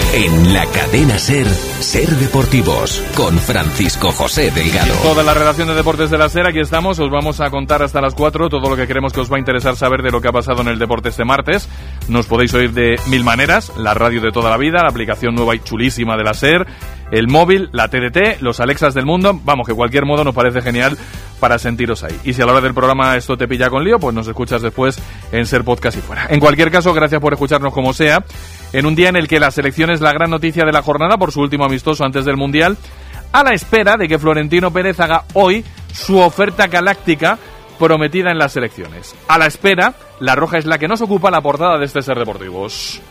En la cadena SER, SER Deportivos, con Francisco José Delgado. Toda la redacción de deportes de la SER, aquí estamos. Os vamos a contar hasta las 4 todo lo que creemos que os va a interesar saber de lo que ha pasado en el deporte este martes. Nos podéis oír de mil maneras: la radio de toda la vida, la aplicación nueva y chulísima de la SER, el móvil, la TDT, los Alexas del mundo. Vamos, que cualquier modo nos parece genial para sentiros ahí. Y si a la hora del programa esto te pilla con lío, pues nos escuchas después en SER Podcast y fuera. En cualquier caso, gracias por escucharnos como sea, en un día en el que la selección es la gran noticia de la jornada por su último amistoso antes del Mundial, a la espera de que Florentino Pérez haga hoy su oferta galáctica prometida en las selecciones. A la espera, la roja es la que nos ocupa la portada de este SER Deportivos.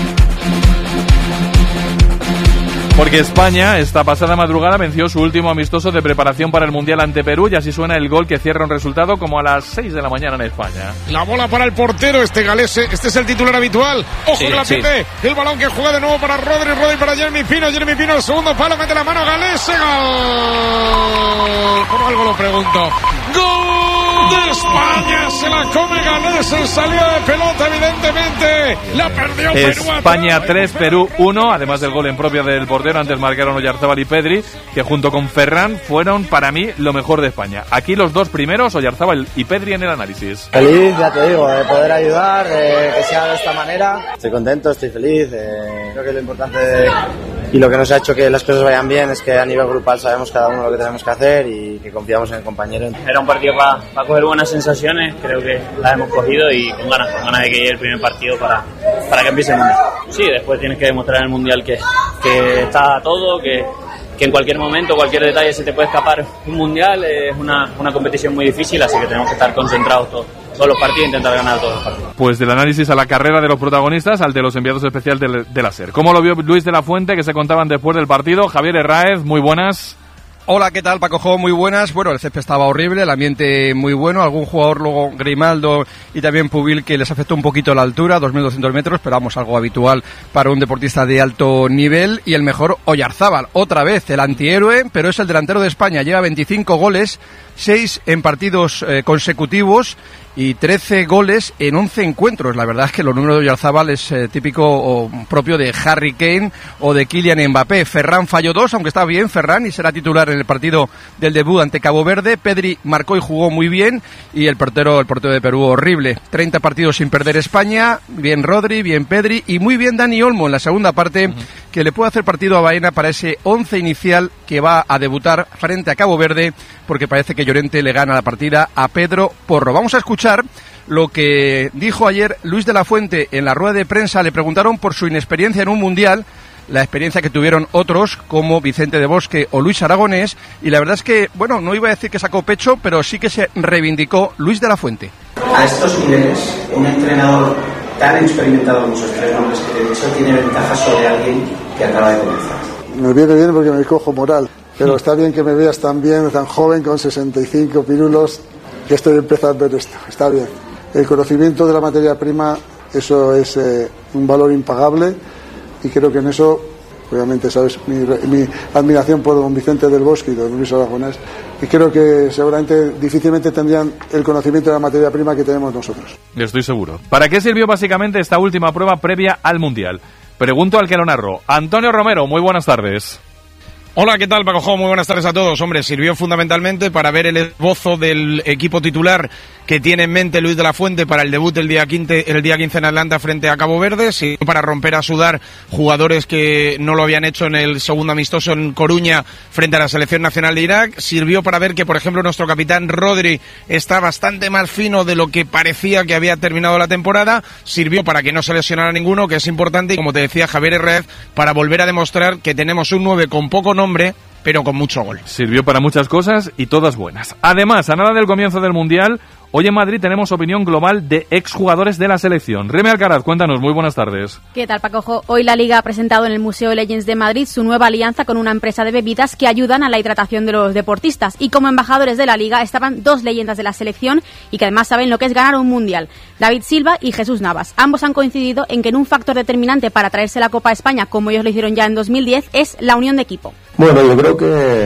Porque España, esta pasada madrugada, venció su último amistoso de preparación para el Mundial ante Perú, y así suena el gol que cierra un resultado como a las 6 de la mañana en España. La bola para el portero, galese, este es el titular habitual. Ojo con la Pepe, el balón que juega de nuevo para Rodri para Jeremy Pino, el segundo palo, mete la mano, Galese, gol. Por algo lo pregunto. ¡Gol de España! Se la come Galese, salió de pelota evidentemente, la perdió Perú. España 3, Perú 1, además del gol en propia del portero. Antes marcaron Oyarzábal y Pedri, que junto con Ferran fueron para mí lo mejor de España. Aquí los dos primeros, Oyarzábal y Pedri, en el análisis. Feliz, ya te digo, de poder ayudar, que sea de esta manera. Estoy contento, estoy feliz. Creo que lo importante y lo que nos ha hecho que las cosas vayan bien es que a nivel grupal sabemos cada uno lo que tenemos que hacer y que confiamos en el compañero. Era un partido para coger buenas sensaciones, creo que las hemos cogido y con ganas de que llegue el primer partido para que empiece el Mundial. Sí, después tienes que demostrar en el Mundial que está todo, que en cualquier momento, cualquier detalle se te puede escapar un Mundial. Es una competición muy difícil, así que tenemos que estar concentrados todos los partidos e intentar ganar todos los partidos. Pues del análisis a la carrera de los protagonistas, al de los enviados especiales de la SER. ¿Cómo lo vio Luis de la Fuente, que se contaban después del partido? Javier Herráez, muy buenas. Hola, ¿qué tal, Paco Jo? Muy buenas. Bueno, el césped estaba horrible, el ambiente muy bueno. Algún jugador, luego Grimaldo y también Pubil, que les afectó un poquito la altura, 2.200 metros, pero vamos, algo habitual para un deportista de alto nivel. Y el mejor, Oyarzábal, otra vez el antihéroe, pero es el delantero de España. Lleva 25 goles, 6 en partidos consecutivos y 13 goles en 11 encuentros. La verdad es que los números de Oyarzábal es típico o propio de Harry Kane o de Kylian Mbappé. Ferran falló 2, aunque está bien Ferran, y será titular en el partido del debut ante Cabo Verde. Pedri marcó y jugó muy bien, y el portero de Perú horrible. 30 partidos sin perder España, bien Rodri, bien Pedri y muy bien Dani Olmo en la segunda parte, que le puede hacer partido a Baena para ese 11 inicial que va a debutar frente a Cabo Verde, porque parece que Llorente le gana la partida a Pedro Porro. Vamos a escuchar lo que dijo ayer Luis de la Fuente en la rueda de prensa. Le preguntaron por su inexperiencia en un Mundial, la experiencia que tuvieron otros como Vicente de Bosque o Luis Aragonés, y la verdad es que, bueno, no iba a decir que sacó pecho, pero sí que se reivindicó Luis de la Fuente. A estos niveles, un entrenador tan experimentado como esos tres nombres que te he dicho tiene ventaja sobre alguien que acaba de comenzar. Me viene bien porque me cojo moral, pero está bien que me veas tan bien, tan joven, con 65 pirulos, que estoy empezando en esto. Está bien. El conocimiento de la materia prima, eso es un valor impagable, y creo que en eso, obviamente, sabes mi admiración por don Vicente del Bosque y don Luis Aragonés, y creo que seguramente difícilmente tendrían el conocimiento de la materia prima que tenemos nosotros. Estoy seguro. ¿Para qué sirvió básicamente esta última prueba previa al Mundial? Pregunto al que lo narró. Antonio Romero, muy buenas tardes. Hola, ¿qué tal, Paco Jo? Muy buenas tardes a todos. Hombre, sirvió fundamentalmente para ver el esbozo del equipo titular que tiene en mente Luis de la Fuente para el debut el día 15 en Atlanta frente a Cabo Verde, sirvió para romper a sudar jugadores que no lo habían hecho en el segundo amistoso en Coruña frente a la selección nacional de Irak, sirvió para ver que, por ejemplo, nuestro capitán Rodri está bastante más fino de lo que parecía que había terminado la temporada, sirvió para que no se lesionara ninguno, que es importante, y como te decía Javier Herráez, para volver a demostrar que tenemos un 9 con poco nombre, pero con mucho gol. Sirvió para muchas cosas y todas buenas. Además, a nada del comienzo del Mundial, hoy en Madrid tenemos opinión global de exjugadores de la selección. Reme Alcaraz, cuéntanos, muy buenas tardes. ¿Qué tal, Paco Jo? Hoy la Liga ha presentado en el Museo Legends de Madrid su nueva alianza con una empresa de bebidas que ayudan a la hidratación de los deportistas. Y como embajadores de la Liga estaban dos leyendas de la selección y que además saben lo que es ganar un Mundial: David Silva y Jesús Navas. Ambos han coincidido en que un factor determinante para traerse la Copa a España, como ellos lo hicieron ya en 2010, es la unión de equipo. Bueno, yo creo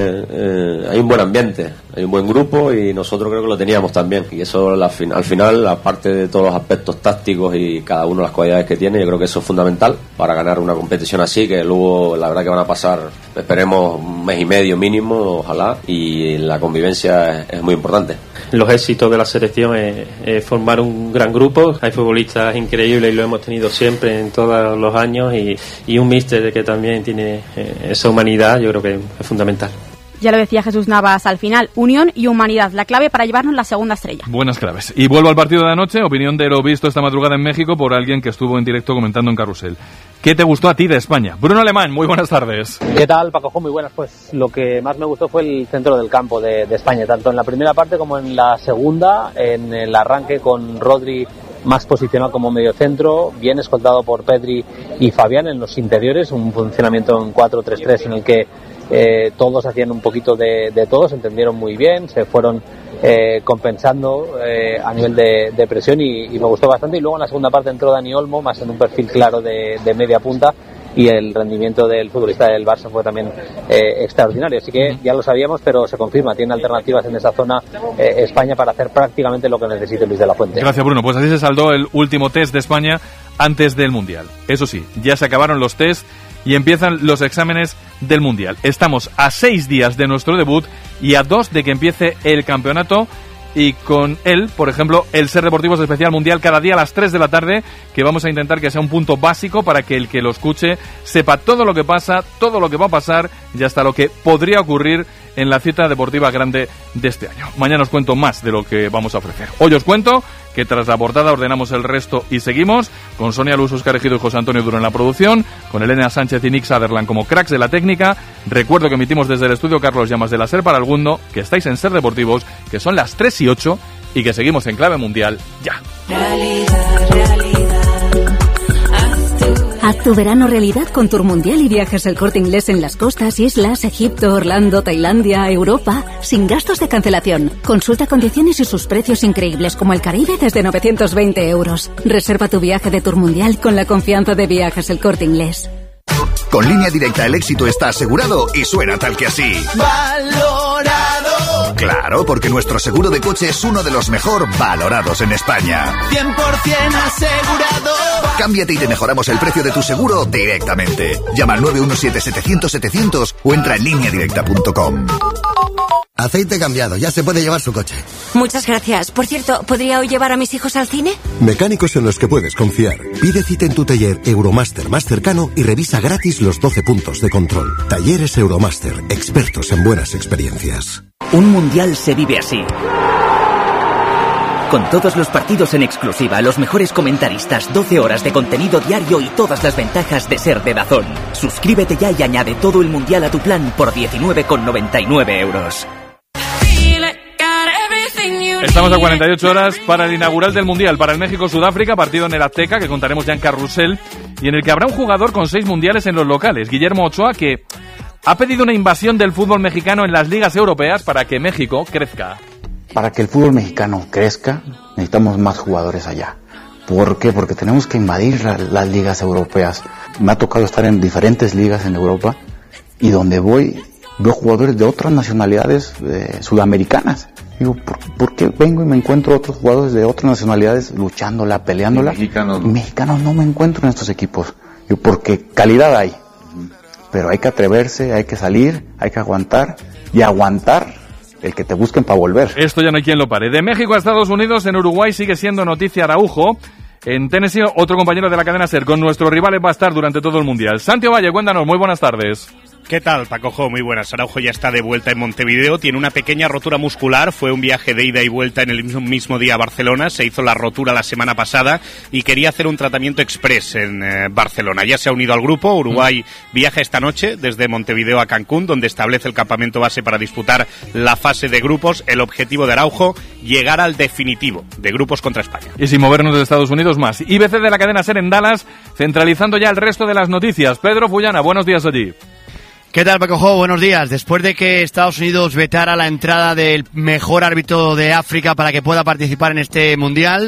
que hay un buen ambiente, hay un buen grupo y nosotros creo que lo teníamos también. Y eso al final, aparte de todos los aspectos tácticos y cada uno las cualidades que tiene, yo creo que eso es fundamental para ganar una competición así, que luego la verdad que van a pasar, esperemos, un mes y medio mínimo, ojalá, y la convivencia es muy importante. Los éxitos de la selección es formar un gran grupo. Hay futbolistas increíbles y lo hemos tenido siempre en todos los años y un míster que también tiene esa humanidad, yo creo que es fundamental. Ya lo decía Jesús Navas al final, unión y humanidad, la clave para llevarnos la segunda estrella. Buenas claves. Y vuelvo al partido de anoche, opinión de lo visto esta madrugada en México por alguien que estuvo en directo comentando en Carrusel. ¿Qué te gustó a ti de España? Bruno Alemán, muy buenas tardes. ¿Qué tal, Paco? Muy buenas. Pues lo que más me gustó fue el centro del campo de España, tanto en la primera parte como en la segunda, en el arranque con Rodri más posicionado como mediocentro, bien escoltado por Pedri y Fabián en los interiores, un funcionamiento en 4-3-3 en el que todos hacían un poquito de todo, se entendieron muy bien, se fueron compensando a nivel de presión y me gustó bastante. Y luego en la segunda parte entró Dani Olmo, más en un perfil claro de media punta, y el rendimiento del futbolista del Barça fue también extraordinario. Así que ya lo sabíamos, pero se confirma, tiene alternativas en esa zona España para hacer prácticamente lo que necesite Luis de la Fuente. Gracias, Bruno. Pues así se saldó el último test de España antes del Mundial. Eso sí, ya se acabaron los test y empiezan los exámenes del Mundial. Estamos a 6 días de nuestro debut y a 2 de que empiece el campeonato, y con él, por ejemplo, el Ser Deportivos Especial Mundial cada día a las 3 de la tarde, que vamos a intentar que sea un punto básico para que el que lo escuche sepa todo lo que pasa, todo lo que va a pasar y hasta lo que podría ocurrir en la cita deportiva grande de este año. Mañana os cuento más de lo que vamos a ofrecer. Hoy os cuento que tras la portada ordenamos el resto y seguimos, con Sonia Luz, Óscar Ejido y José Antonio Duro en la producción, con Elena Sánchez y Nick Sutherland como cracks de la técnica. Recuerdo que emitimos desde el estudio Carlos Llamas de la SER para el mundo, que estáis en Ser Deportivos, que son las 3:08 y que seguimos en clave mundial ya. Haz tu verano realidad con Tour Mundial y Viajes El Corte Inglés en las costas, islas, Egipto, Orlando, Tailandia, Europa, sin gastos de cancelación. Consulta condiciones y sus precios increíbles, como el Caribe desde 920 euros. Reserva tu viaje de Tour Mundial con la confianza de Viajes El Corte Inglés. Con Línea Directa el éxito está asegurado y suena tal que así. ¡Valorado! Claro, porque nuestro seguro de coche es uno de los mejor valorados en España. 100% asegurado. Cámbiate y te mejoramos el precio de tu seguro directamente. Llama al 917-700-700 o entra en lineadirecta.com. Aceite cambiado, ya se puede llevar su coche. Muchas gracias. Por cierto, ¿podría hoy llevar a mis hijos al cine? Mecánicos en los que puedes confiar. Pide cita en tu taller Euromaster más cercano y revisa gratis los 12 puntos de control. Talleres Euromaster, expertos en buenas experiencias. Un mundial se vive así. Con todos los partidos en exclusiva, los mejores comentaristas, 12 horas de contenido diario y todas las ventajas de ser de DAZN. Suscríbete ya y añade todo el mundial a tu plan por 19,99 euros. Estamos a 48 horas para el inaugural del Mundial, para el México-Sudáfrica, partido en el Azteca, que contaremos ya en Carrusel, y en el que habrá un jugador con 6 mundiales en los locales, Guillermo Ochoa, que ha pedido una invasión del fútbol mexicano en las ligas europeas para que México crezca. Para que el fútbol mexicano crezca, necesitamos más jugadores allá. ¿Por qué? Porque tenemos que invadir las ligas europeas. Me ha tocado estar en diferentes ligas en Europa y donde voy veo jugadores de otras nacionalidades sudamericanas. Digo, ¿por qué vengo y me encuentro otros jugadores de otras nacionalidades luchándola, peleándola? Mexicanos no me encuentro en estos equipos. Digo, porque calidad hay, pero hay que atreverse, hay que salir, hay que aguantar y aguantar el que te busquen para volver. Esto ya no hay quien lo pare. De México a Estados Unidos, en Uruguay sigue siendo noticia Araujo. En Tennessee, otro compañero de la cadena SER con nuestros rivales va a estar durante todo el Mundial. Santi Ovalle, cuéntanos, muy buenas tardes. ¿Qué tal, Pacojo? Muy buenas. Araujo ya está de vuelta en Montevideo. Tiene una pequeña rotura muscular. Fue un viaje de ida y vuelta en el mismo día a Barcelona. Se hizo la rotura la semana pasada y quería hacer un tratamiento express en Barcelona. Ya se ha unido al grupo. Uruguay viaja esta noche desde Montevideo a Cancún, donde establece el campamento base para disputar la fase de grupos. El objetivo de Araujo, llegar al definitivo de grupos contra España. Y sin movernos de Estados Unidos más. IBC de la cadena SER en Dallas, centralizando ya el resto de las noticias. Pedro Fullana, buenos días allí. ¿Qué tal, Pacojo? Buenos días. Después de que Estados Unidos vetara la entrada del mejor árbitro de África para que pueda participar en este Mundial,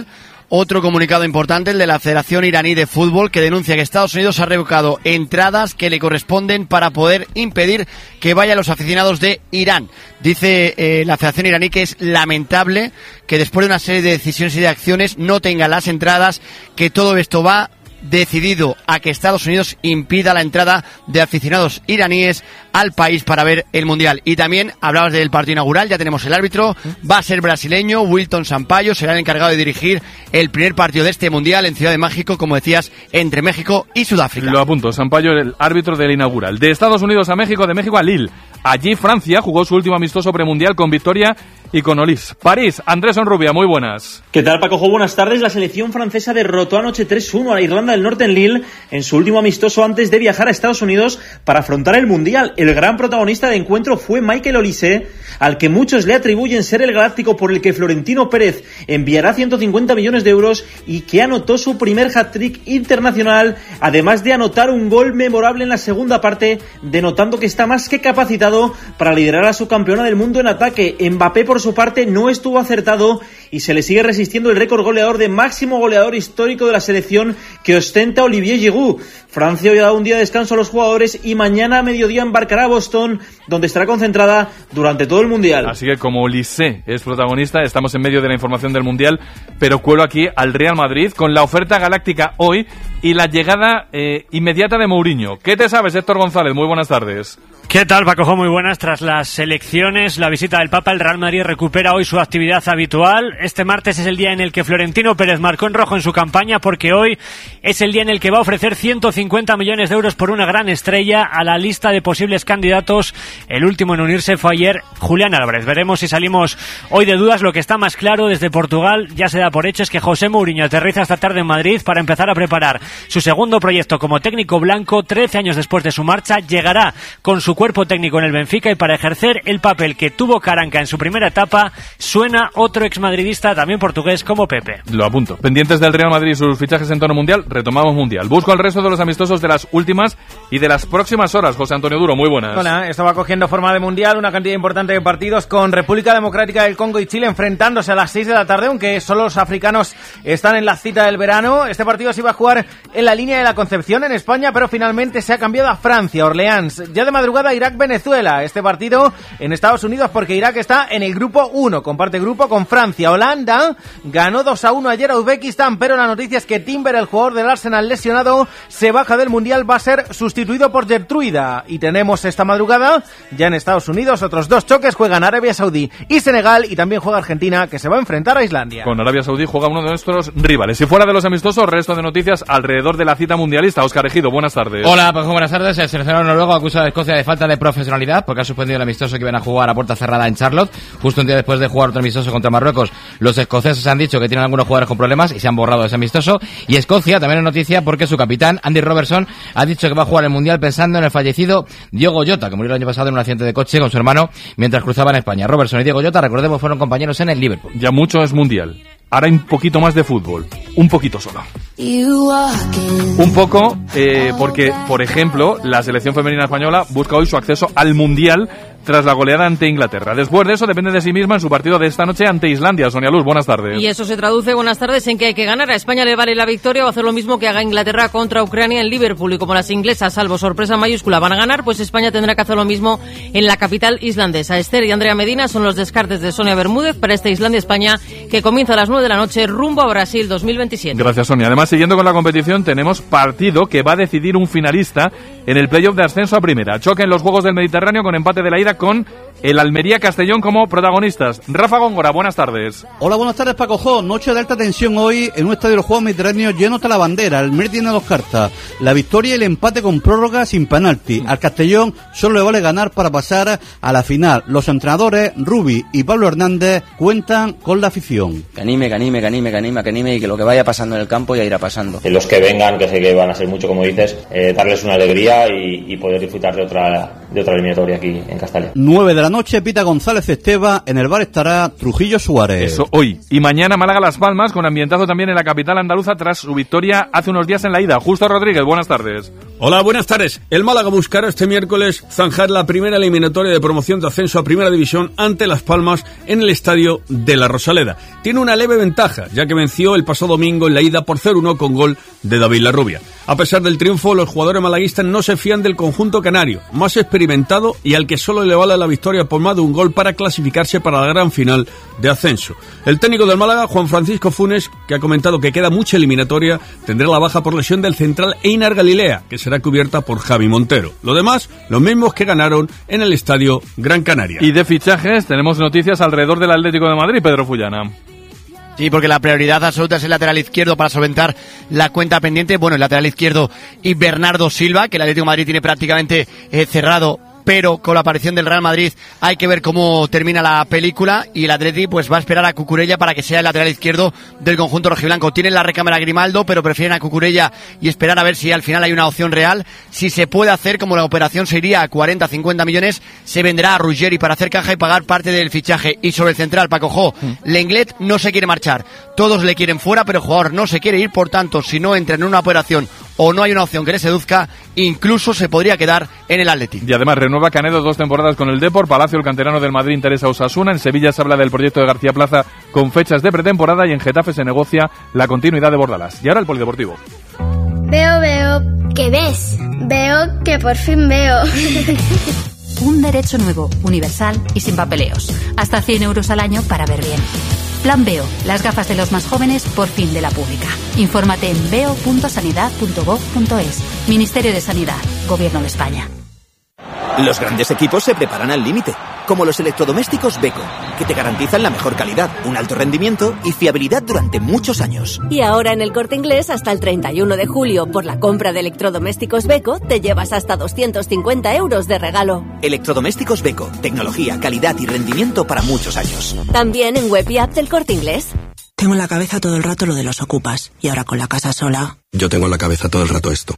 Otro comunicado importante, el de la Federación Iraní de Fútbol, que denuncia que Estados Unidos ha revocado entradas que le corresponden para poder impedir que vayan los aficionados de Irán. Dice la Federación Iraní que es lamentable que después de una serie de decisiones y de acciones no tengan las entradas, que todo esto va decidido a que Estados Unidos impida la entrada de aficionados iraníes al país para ver el Mundial. Y también hablabas del partido inaugural, ya tenemos el árbitro, va a ser brasileño, Wilton Sampaio, será el encargado de dirigir el primer partido de este Mundial en Ciudad de México, como decías, entre México y Sudáfrica. Lo apunto, Sampaio, el árbitro del inaugural. De Estados Unidos a México, de México a Lille. Allí Francia jugó su último amistoso premundial con victoria y con Olis. París, Andrés Onrubia, muy buenas. ¿Qué tal, Paco? Buenas tardes. La selección francesa derrotó anoche 3-1 a la Irlanda del Norte en Lille en su último amistoso antes de viajar a Estados Unidos para afrontar el Mundial. El gran protagonista de encuentro fue Michael Olise, al que muchos le atribuyen ser el galáctico por el que Florentino Pérez enviará 150 millones de euros y que anotó su primer hat-trick internacional, además de anotar un gol memorable en la segunda parte, denotando que está más que capacitado para liderar a su campeona del mundo en ataque. Mbappé, por su parte, no estuvo acertado y se le sigue resistiendo el récord goleador de máximo goleador histórico de la selección que ostenta Olivier Giroud. Francia hoy ha dado un día de descanso a los jugadores y mañana a mediodía embarcará a Boston, donde estará concentrada durante todo el Mundial. Así que como Olise es protagonista, estamos en medio de la información del Mundial, pero cuelo aquí al Real Madrid con la oferta galáctica hoy y la llegada inmediata de Mourinho. ¿Qué te sabes, Héctor González? Muy buenas tardes. ¿Qué tal, Paco? Muy buenas. Tras las elecciones, la visita del Papa, el Real Madrid recupera hoy su actividad habitual. Este martes es el día en el que Florentino Pérez marcó en rojo en su campaña, porque hoy es el día en el que va a ofrecer 150 millones de euros por una gran estrella a la lista de posibles candidatos. El último en unirse fue ayer Julián Álvarez. Veremos si salimos hoy de dudas. Lo que está más claro desde Portugal, ya se da por hecho, es que José Mourinho aterriza esta tarde en Madrid para empezar a preparar su segundo proyecto como técnico blanco. 13 años después de su marcha, llegará con su cuerpo técnico en el Benfica y para ejercer el papel que tuvo Caranca en su primera etapa, suena otro exmadridista también portugués como Pepe. Lo apunto. Pendientes del Real Madrid y sus fichajes en tono mundial, retomamos Mundial. Busco el resto de los amistosos de las últimas y de las próximas horas. José Antonio Duro, muy buenas. Hola, esto va cogiendo forma de Mundial, una cantidad importante de partidos con República Democrática del Congo y Chile enfrentándose a las 6 de la tarde, aunque solo los africanos están en la cita del verano. Este partido se iba a jugar en la línea de la Concepción en España, pero finalmente se ha cambiado a Francia, Orleans. Ya de madrugada Irak-Venezuela. Este partido en Estados Unidos porque Irak está en el grupo 1, comparte grupo con Francia. Holanda ganó 2-1 ayer a Uzbekistán, pero la noticia es que Timber, el jugador del Arsenal lesionado, se baja del Mundial, va a ser sustituido por Gertruida. Y tenemos esta madrugada, ya en Estados Unidos, otros dos choques. Juegan Arabia Saudí y Senegal, y también juega Argentina, que se va a enfrentar a Islandia. Con Arabia Saudí juega uno de nuestros rivales. Y fuera de los amistosos, resto de noticias alrededor de la cita mundialista. Óscar Ejido, buenas tardes. Hola, pues buenas tardes. El seleccionador noruego acusa a Escocia de falta de profesionalidad porque ha suspendido el amistoso que iban a jugar a puerta cerrada en Charlotte, justo un día después de jugar otro amistoso contra Marruecos. Los escoceses han dicho que tienen algunos jugadores con problemas y se han borrado de ese amistoso. Y Escocia también es noticia porque su capitán, Andy Robertson, ha dicho que va a jugar el Mundial pensando en el fallecido Diogo Jota, que murió el año pasado en un accidente de coche con su hermano mientras cruzaban España. Robertson y Diogo Jota, recordemos, fueron compañeros en el Liverpool. Ya mucho es Mundial. Ahora hay un poquito más de fútbol. Un poquito solo. Un poco, porque, por ejemplo, la selección femenina española busca hoy su acceso al Mundial tras la goleada ante Inglaterra. Después de eso, depende de sí misma en su partido de esta noche ante Islandia. Sonia Luz, buenas tardes. Y eso se traduce, buenas tardes, en que hay que ganar. A España le vale la victoria o hacer lo mismo que haga Inglaterra contra Ucrania en Liverpool. Y como las inglesas, salvo sorpresa mayúscula, van a ganar, pues España tendrá que hacer lo mismo en la capital islandesa. Esther y Andrea Medina son los descartes de Sonia Bermúdez para este Islandia-España, que comienza a las 9 de la noche rumbo a Brasil 2027. Gracias, Sonia. Además, siguiendo con la competición, tenemos partido que va a decidir un finalista en el playoff de ascenso a primera. Choque en los Juegos del Mediterráneo con empate de la ida con el Almería-Castellón como protagonistas. Rafa Góngora, buenas tardes. Hola, buenas tardes, Paco Jo. Noche de alta tensión hoy en un estadio de los Juegos Mediterráneos lleno hasta la bandera. El Almería tiene dos cartas: la victoria y el empate con prórroga sin penalti. Al Castellón solo le vale ganar para pasar a la final. Los entrenadores Rubi y Pablo Hernández cuentan con la afición. Que anime y que lo que vaya pasando en el campo ya irá irá pasando. Los que vengan, que sé que van a ser mucho, como dices, darles una alegría y poder disfrutar de otra eliminatoria aquí en Castalia. 9 de la noche, pita González Esteva, en el bar estará Trujillo Suárez. Eso hoy. Y mañana Málaga Las Palmas, con ambientazo también en la capital andaluza tras su victoria hace unos días en la ida. Justo Rodríguez, buenas tardes. Hola, buenas tardes. El Málaga buscará este miércoles zanjar la primera eliminatoria de promoción de ascenso a Primera División ante Las Palmas en el estadio de La Rosaleda. Tiene una leve ventaja, ya que venció el pasado domingo en la ida por 0-1 con gol de David Larrubia. A pesar del triunfo, los jugadores malaguistas no se fían del conjunto canario, más experimentado y al que solo le vale la victoria por más de un gol para clasificarse para la gran final de ascenso. El técnico del Málaga, Juan Francisco Funes, que ha comentado que queda mucha eliminatoria, tendrá la baja por lesión del central Einar Galilea, que será cubierta por Javi Montero. Lo demás, los mismos que ganaron en el estadio Gran Canaria. Y de fichajes, tenemos noticias alrededor del Atlético de Madrid, Pedro Fullana. Sí, porque la prioridad absoluta es el lateral izquierdo para solventar la cuenta pendiente. Bueno, el lateral izquierdo y Bernardo Silva, que el Atlético de Madrid tiene prácticamente cerrado, pero con la aparición del Real Madrid hay que ver cómo termina la película, y el Atleti pues va a esperar a Cucurella para que sea el lateral izquierdo del conjunto rojiblanco. Tienen la recámara Grimaldo, pero prefieren a Cucurella y esperar a ver si al final hay una opción real. Si se puede hacer, como la operación se iría a 40-50 millones, se venderá a Ruggeri para hacer caja y pagar parte del fichaje. Y sobre el central, Paco Jo, Lenglet no se quiere marchar. Todos le quieren fuera, pero el jugador no se quiere ir, por tanto, si no entra en una operación o no hay una opción que le seduzca, incluso se podría quedar en el Atleti. Y además renueva Canedo 2 temporadas con el Depor. Palacio, el canterano del Madrid, interesa a Osasuna. En Sevilla se habla del proyecto de García Plaza con fechas de pretemporada, y en Getafe se negocia la continuidad de Bordalás. Y ahora el polideportivo. Veo, ¿qué ves? Veo que por fin veo. Un derecho nuevo, universal y sin papeleos. Hasta 100 euros al año para ver bien. Plan Veo, las gafas de los más jóvenes por fin de la pública. Infórmate en veo.sanidad.gov.es. Ministerio de Sanidad, Gobierno de España. Los grandes equipos se preparan al límite, como los electrodomésticos Beko, que te garantizan la mejor calidad, un alto rendimiento y fiabilidad durante muchos años. Y ahora en el Corte Inglés, hasta el 31 de julio, por la compra de electrodomésticos Beko, te llevas hasta 250 euros de regalo. Electrodomésticos Beko, tecnología, calidad y rendimiento para muchos años. También en web y app del Corte Inglés. Tengo en la cabeza todo el rato lo de los ocupas, y ahora con la casa sola... Yo tengo en la cabeza todo el rato esto.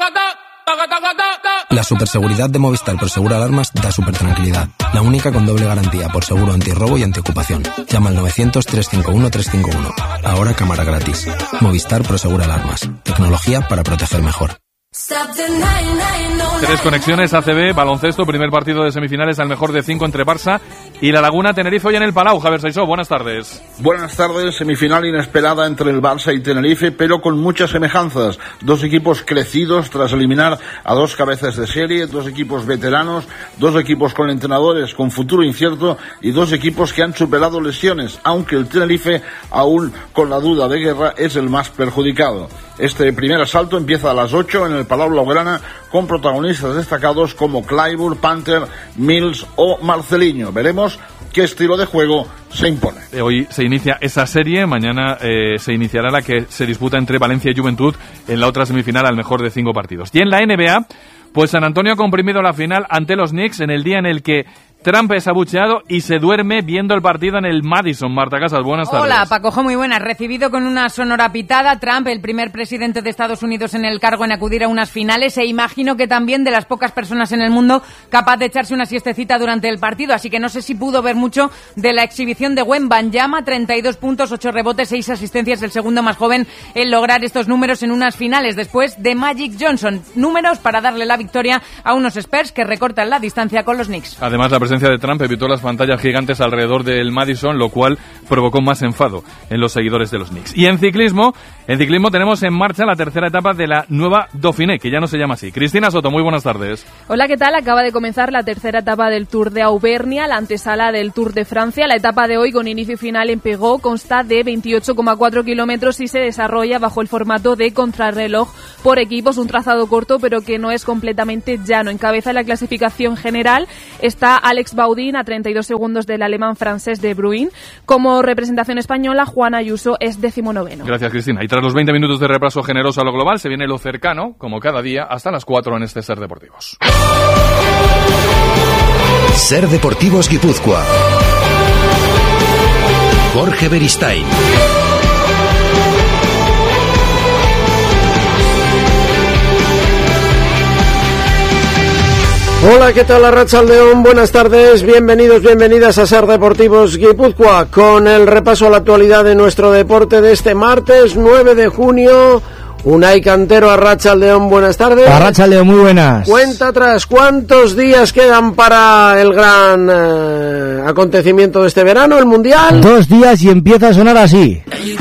La superseguridad de Movistar Prosegur Alarmas da super tranquilidad. La única con doble garantía por seguro antirrobo y antiocupación. Llama al 900-351-351. Ahora cámara gratis. Movistar Prosegur Alarmas. Tecnología para proteger mejor. 3 conexiones ACB, baloncesto, primer partido de semifinales al mejor de 5 entre Barça y La Laguna Tenerife hoy en el Palau. Javier Saisó, buenas tardes. Buenas tardes, semifinal inesperada entre el Barça y Tenerife, pero con muchas semejanzas. Dos equipos crecidos tras eliminar a dos cabezas de serie, dos equipos veteranos, dos equipos con entrenadores con futuro incierto y dos equipos que han superado lesiones, aunque el Tenerife, aún con la duda de Guerra, es el más perjudicado. Este primer asalto empieza a las 8 en el Palau Blaugrana con protagonistas destacados como Clyburn, Panther, Mills o Marceliño. Veremos qué estilo de juego se impone. Hoy se inicia esa serie, mañana se iniciará la que se disputa entre Valencia y Juventud en la otra semifinal al mejor de 5 partidos. Y en la NBA, pues San Antonio ha comprimido la final ante los Knicks en el día en el que Trump es abucheado y se duerme viendo el partido en el Madison. Marta Casas, buenas tardes. Hola, Paco, muy buenas. Recibido con una sonora pitada, Trump, el primer presidente de Estados Unidos en el cargo en acudir a unas finales, e imagino que también de las pocas personas en el mundo capaz de echarse una siestecita durante el partido, así que no sé si pudo ver mucho de la exhibición de Wembanyama, 32 puntos, 8 rebotes, 6 asistencias, el segundo más joven en lograr estos números en unas finales, después de Magic Johnson. Números para darle la victoria a unos Spurs que recortan la distancia con los Knicks. Además, la presencia de Trump evitó las pantallas gigantes alrededor del Madison, lo cual provocó más enfado en los seguidores de los Knicks. Y en ciclismo tenemos en marcha la tercera etapa de la nueva Dauphiné, que ya no se llama así. Cristina Soto, muy buenas tardes. Hola, ¿qué tal? Acaba de comenzar la tercera etapa del Tour de Auvernia, la antesala del Tour de Francia. La etapa de hoy, con inicio y final en Pegó, consta de 28,4 kilómetros y se desarrolla bajo el formato de contrarreloj por equipos, un trazado corto pero que no es completamente llano. Encabeza la clasificación general está Alex Baudin a 32 segundos del alemán francés De Bruyne. Como representación española, Juan Ayuso es 19º. Gracias, Cristina. Y tras los 20 minutos de repaso generoso a lo global, se viene lo cercano, como cada día, hasta las 4 en este Ser Deportivos. Ser Deportivos Guipúzcoa. Jorge Beristain. Hola, ¿qué tal? Arratsaldeon, buenas tardes, bienvenidos, bienvenidas a Ser Deportivos Guipúzcoa, con el repaso a la actualidad de nuestro deporte de este martes 9 de junio. Unai Cantero, Arratsaldeon, buenas tardes. Arratsaldeon, muy buenas. Cuenta atrás, ¿cuántos días quedan para el gran acontecimiento de este verano, el Mundial? 2 días y empieza a sonar así.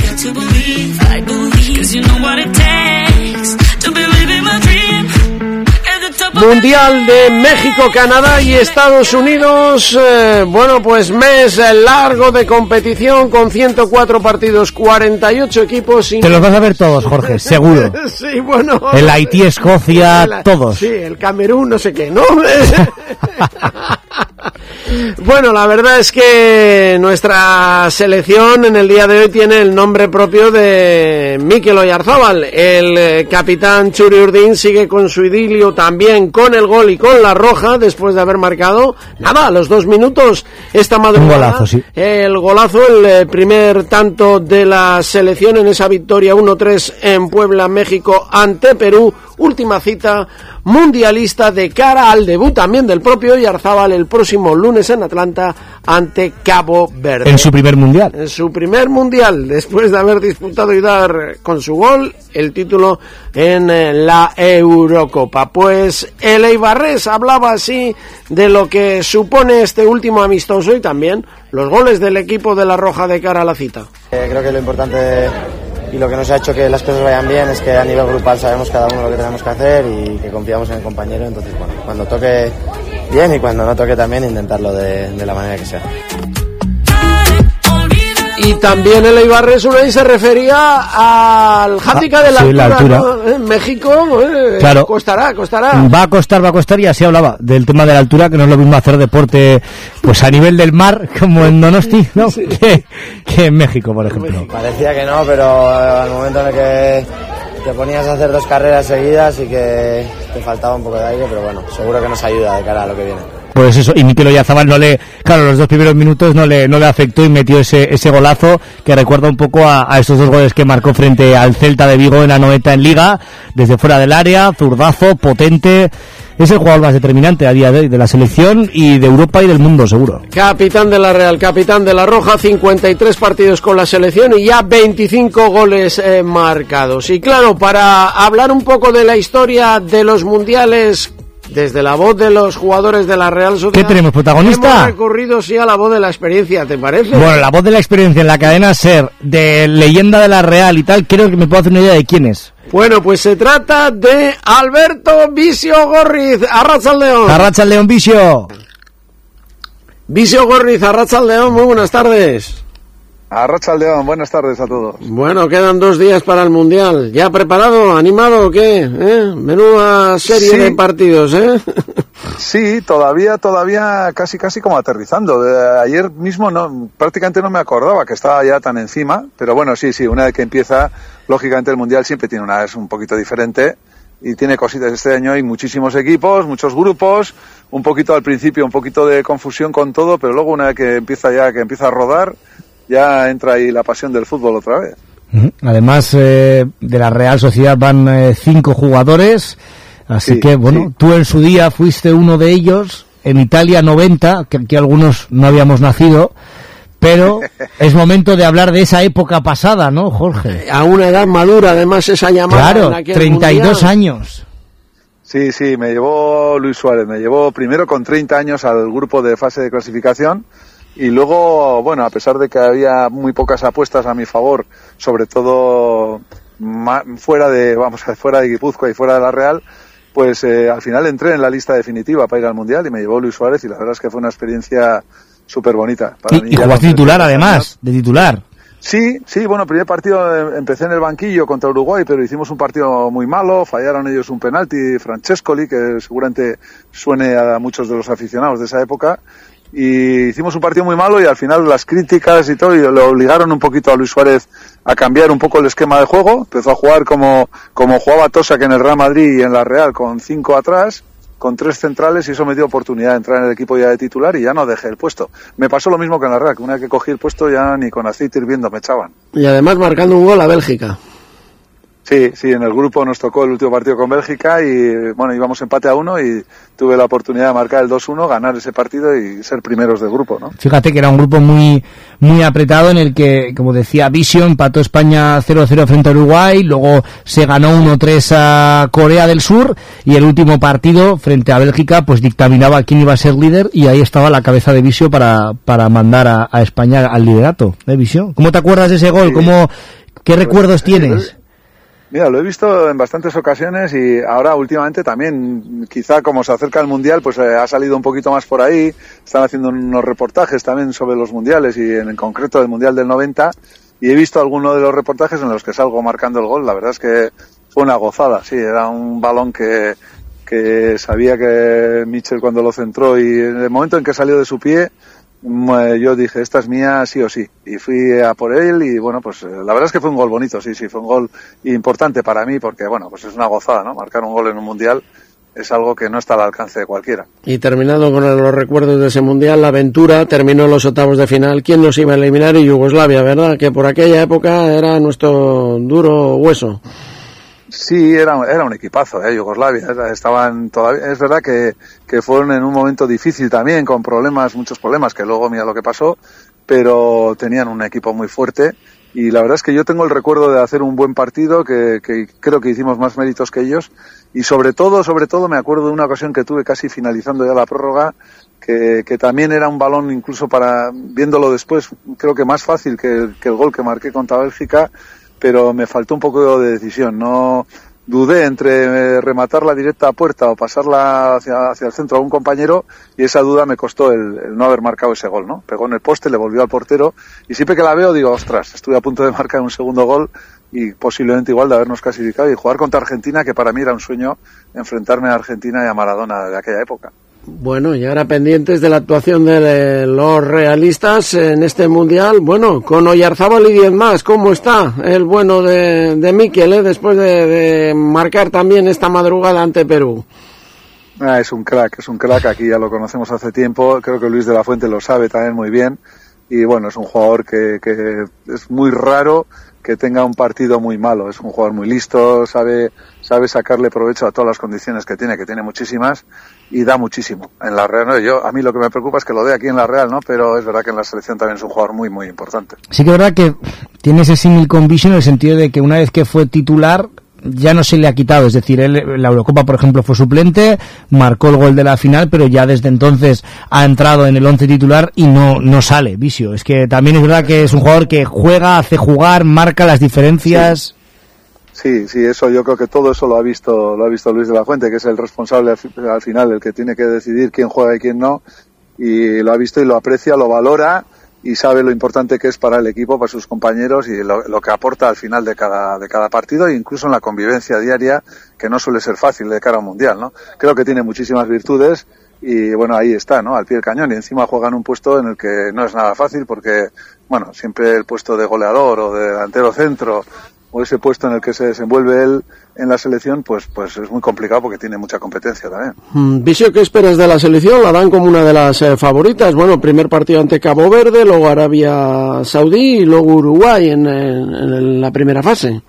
Mundial de México, Canadá y Estados Unidos. Bueno, pues mes largo de competición con 104 partidos, 48 equipos. Te los vas a ver todos, Jorge, seguro. Sí, bueno. El Haití, Escocia, todos. Sí, el Camerún, no sé qué, ¿no? Bueno, la verdad es que nuestra selección en el día de hoy tiene el nombre propio de Mikel Oyarzábal. El capitán Txuri Urdin sigue con su idilio también con el gol y con la roja después de haber marcado, nada, a los 2 minutos esta madrugada. Un golazo, sí. El golazo, el primer tanto de la selección en esa victoria 1-3 en Puebla, México, ante Perú. Última cita mundialista de cara al debut también del propio Oyarzábal el próximo lunes en Atlanta ante Cabo Verde. En su primer mundial. En su primer mundial, después de haber disputado y dar con su gol el título en la Eurocopa. Pues el Eibarrés hablaba así de lo que supone este último amistoso y también los goles del equipo de la Roja de cara a la cita. Creo que lo importante y lo que nos ha hecho que las cosas vayan bien es que a nivel grupal sabemos cada uno lo que tenemos que hacer y que confiamos en el compañero. Entonces, bueno, cuando toque bien y cuando no toque también intentarlo de la manera que sea. Y también el Eibarrés Unai se refería al hándicap de la altura. ¿No? En México, claro. Costará. Va a costar y así hablaba del tema de la altura, que no es lo mismo hacer deporte pues a nivel del mar, como en Donosti, ¿no? Sí. Que en México, por ejemplo. Parecía que no, pero al momento en el que te ponías a hacer 2 carreras seguidas y que te faltaba un poco de aire, pero bueno, seguro que nos ayuda de cara a lo que viene. Pues eso, y Mikel Oyarzábal claro, los 2 primeros minutos no le afectó y metió ese golazo que recuerda un poco a estos 2 goles que marcó frente al Celta de Vigo en la noventa en Liga, desde fuera del área, zurdazo, potente. Es el jugador más determinante a día de hoy de la selección y de Europa y del mundo, seguro. Capitán de la Real, capitán de la Roja, 53 partidos con la selección y ya 25 goles marcados. Y claro, para hablar un poco de la historia de los mundiales desde la voz de los jugadores de la Real Sociedad. ¿Qué tenemos, protagonista? Hemos recurrido sí a la voz de la experiencia, ¿te parece? Bueno, la voz de la experiencia en la cadena SER, de leyenda de la Real y tal, creo que me puedo hacer una idea de quién es. Bueno, pues se trata de Alberto Visio Gorriz. Arratsaldeon. Arratsaldeon, Visio. Visio Gorriz, Arratsaldeon, muy buenas tardes. Arratsaldeon, buenas tardes a todos. Bueno, quedan 2 días para el Mundial. ¿Ya preparado, animado o qué? Menuda serie de partidos, Sí, todavía casi como aterrizando. Ayer mismo prácticamente no me acordaba que estaba ya tan encima, pero bueno, sí, una vez que empieza, lógicamente el Mundial siempre tiene es un poquito diferente y tiene cositas este año. Hay muchísimos equipos, muchos grupos, un poquito al principio, un poquito de confusión con todo, pero luego una vez que empieza a rodar, ya entra ahí la pasión del fútbol otra vez. Además de la Real Sociedad van 5 jugadores, así que bueno, tú en su día fuiste uno de ellos, en Italia 90, que aquí algunos no habíamos nacido, pero es momento de hablar de esa época pasada, ¿no, Jorge? A una edad madura, además, esa llamada. Claro, 32 años. Sí, me llevó Luis Suárez, me llevó primero con 30 años al grupo de fase de clasificación. Y luego, bueno, a pesar de que había muy pocas apuestas a mi favor, sobre todo fuera de Guipúzcoa y fuera de la Real, pues al final entré en la lista definitiva para ir al Mundial y me llevó Luis Suárez y la verdad es que fue una experiencia súper bonita. Y jugaste titular además, de titular. Sí, bueno, primer partido empecé en el banquillo contra Uruguay, pero hicimos un partido muy malo, fallaron ellos un penalti, Francescoli, que seguramente suene a muchos de los aficionados de esa época, y hicimos un partido muy malo y al final las críticas y todo, y le obligaron un poquito a Luis Suárez a cambiar un poco el esquema de juego. Empezó a jugar como jugaba Tosa, que en el Real Madrid y en la Real, con 5 atrás, con 3 centrales, y eso me dio oportunidad de entrar en el equipo ya de titular y ya no dejé el puesto. Me pasó lo mismo que en la Real, que una vez que cogí el puesto ya ni con aceite hirviendo me echaban. Y además marcando un gol a Bélgica. Sí, en el grupo nos tocó el último partido con Bélgica y bueno, íbamos empate a 1 y tuve la oportunidad de marcar el 2-1, ganar ese partido y ser primeros del grupo, ¿no? Fíjate que era un grupo muy apretado en el que, como decía Visio, empató España 0-0 frente a Uruguay, luego se ganó 1-3 a Corea del Sur y el último partido frente a Bélgica pues dictaminaba quién iba a ser líder y ahí estaba la cabeza de Visio para mandar a España al liderato, Visio. ¿Cómo te acuerdas de ese gol? ¿Qué recuerdos tienes? Mira, lo he visto en bastantes ocasiones y ahora últimamente también, quizá como se acerca el Mundial, pues ha salido un poquito más por ahí, están haciendo unos reportajes también sobre los Mundiales y en concreto el Mundial del 90 y he visto algunos de los reportajes en los que salgo marcando el gol, la verdad es que fue una gozada, sí, era un balón que sabía que Mitchell cuando lo centró y en el momento en que salió de su pie, yo dije, esta es mía sí o sí, y fui a por él y bueno, pues la verdad es que fue un gol bonito, sí, fue un gol importante para mí porque bueno, pues es una gozada, ¿no? Marcar un gol en un mundial es algo que no está al alcance de cualquiera. Y terminando con los recuerdos de ese mundial, la aventura terminó en los octavos de final. ¿Quién nos iba a eliminar? Y Yugoslavia, ¿verdad? Que por aquella época era nuestro duro hueso. Sí, era un equipazo, Yugoslavia. Estaban todavía, es verdad que fueron en un momento difícil también, con muchos problemas, que luego mira lo que pasó, pero tenían un equipo muy fuerte y la verdad es que yo tengo el recuerdo de hacer un buen partido, que creo que hicimos más méritos que ellos y sobre todo me acuerdo de una ocasión que tuve casi finalizando ya la prórroga, que también era un balón incluso viéndolo después, creo que más fácil que el gol que marqué contra Bélgica, pero me faltó un poco de decisión, no dudé entre rematarla directa a puerta o pasarla hacia el centro a un compañero y esa duda me costó el no haber marcado ese gol, ¿no? Pegó en el poste, le volvió al portero y siempre que la veo digo, ostras, estuve a punto de marcar un segundo gol y posiblemente igual de habernos clasificado y jugar contra Argentina, que para mí era un sueño enfrentarme a Argentina y a Maradona de aquella época. Bueno, y ahora pendientes de la actuación de los realistas en este Mundial, bueno, con Oyarzábal y 10 más, ¿cómo está el bueno de Mikel, después de marcar también esta madrugada ante Perú? Es un crack, aquí ya lo conocemos hace tiempo, creo que Luis de la Fuente lo sabe también muy bien, y bueno, es un jugador que es muy raro que tenga un partido muy malo, es un jugador muy listo, sabe sacarle provecho a todas las condiciones que tiene muchísimas, y da muchísimo en la Real, ¿no? A mí lo que me preocupa es que lo dé aquí en la Real, ¿no? Pero es verdad que en la selección también es un jugador muy, muy importante. Sí que es verdad que tiene ese símil con Visio en el sentido de que una vez que fue titular ya no se le ha quitado, es decir, él en la Eurocopa, por ejemplo, fue suplente, marcó el gol de la final, pero ya desde entonces ha entrado en el 11 titular y no sale, Visio. Es que también es verdad que es un jugador que juega, hace jugar, marca las diferencias. Sí, eso yo creo que todo eso lo ha visto Luis de la Fuente, que es el responsable al final, el que tiene que decidir quién juega y quién no, y lo ha visto y lo aprecia, lo valora y sabe lo importante que es para el equipo, para sus compañeros y lo que aporta al final de cada partido e incluso en la convivencia diaria, que no suele ser fácil de cara a un mundial, ¿no? Creo que tiene muchísimas virtudes y bueno, ahí está, ¿no? Al pie del cañón y encima juega en un puesto en el que no es nada fácil porque, bueno, siempre el puesto de goleador o de delantero centro o ese puesto en el que se desenvuelve él en la selección, pues es muy complicado porque tiene mucha competencia también. Visio, ¿qué esperas de la selección? La dan como una de las favoritas. Bueno, primer partido ante Cabo Verde, luego Arabia Saudí y luego Uruguay en la primera fase.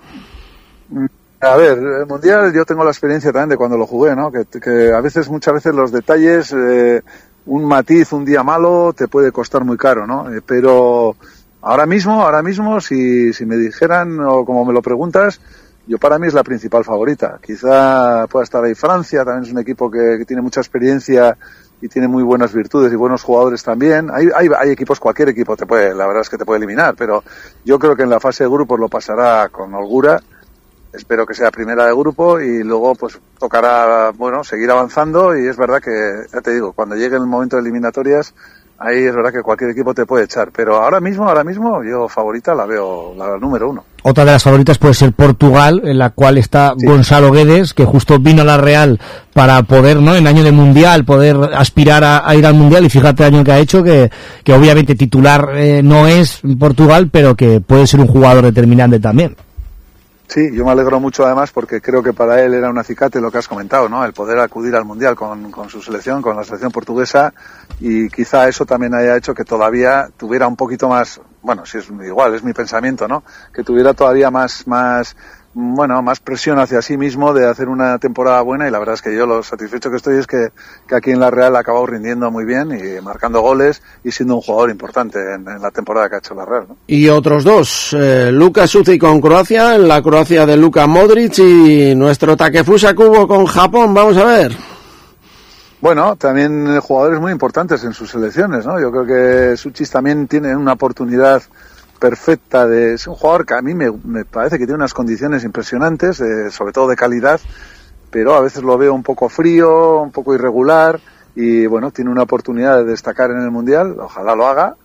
A ver, el Mundial yo tengo la experiencia también de cuando lo jugué, ¿no? Que muchas veces los detalles, un matiz, un día malo, te puede costar muy caro, ¿no? Pero ahora mismo, si me dijeran, o como me lo preguntas, yo para mí es la principal favorita. Quizá pueda estar ahí Francia, también es un equipo que tiene mucha experiencia y tiene muy buenas virtudes y buenos jugadores también. Hay equipos, cualquier equipo la verdad es que te puede eliminar, pero yo creo que en la fase de grupos lo pasará con holgura. Espero que sea primera de grupo y luego pues tocará, bueno, seguir avanzando y es verdad que, ya te digo, cuando llegue el momento de eliminatorias, ahí es verdad que cualquier equipo te puede echar, pero ahora mismo yo favorita la veo la número 1. Otra de las favoritas puede ser Portugal, en la cual está Gonzalo Guedes, que justo vino a la Real para poder, ¿no?, en año de Mundial, poder aspirar a ir al Mundial, y fíjate el año que ha hecho, que obviamente titular no es Portugal, pero que puede ser un jugador determinante también. Sí, yo me alegro mucho además porque creo que para él era un acicate lo que has comentado, ¿no? El poder acudir al Mundial con su selección, con la selección portuguesa, y quizá eso también haya hecho que todavía tuviera un poquito más, bueno, si es igual, es mi pensamiento, ¿no? Que tuviera todavía más más presión hacia sí mismo de hacer una temporada buena, y la verdad es que yo lo satisfecho que estoy es que aquí en la Real ha acabado rindiendo muy bien y marcando goles y siendo un jugador importante en la temporada que ha hecho la Real, ¿no? Y otros dos, Luka Šucić con Croacia, la Croacia de Luka Modric, y nuestro Takefusa Kubo con Japón. Vamos a ver. Bueno, también jugadores muy importantes en sus selecciones, ¿no? Yo creo que Šucić también tiene una oportunidad perfecta es un jugador que a mí me parece que tiene unas condiciones impresionantes, sobre todo de calidad, pero a veces lo veo un poco frío, un poco irregular, y bueno, tiene una oportunidad de destacar en el Mundial, ojalá lo haga,